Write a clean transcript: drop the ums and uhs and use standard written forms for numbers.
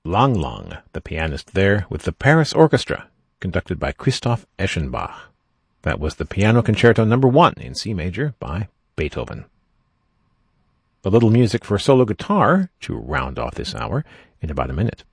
Lang Lang, the pianist there, with the Paris Orchestra, conducted by Christoph Eschenbach. That was the Piano Concerto No. 1 in C major by Beethoven. A little music for solo guitar to round off this hour in about a minute.